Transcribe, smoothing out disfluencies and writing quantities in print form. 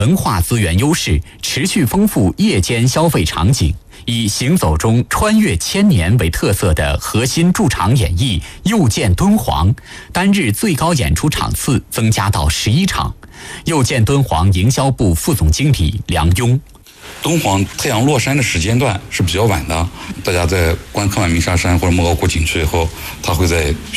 文化资源优势，持续丰富夜间消费场景。以行走中穿越千年为特色的核心驻场演绎又见敦煌，单日最高演出场次增加到11场。又见敦煌营销部副总经理梁庸。 敦煌太阳落山的时间段是比较晚的，大家在观看完鸣沙山或者莫高窟景区以后，他会在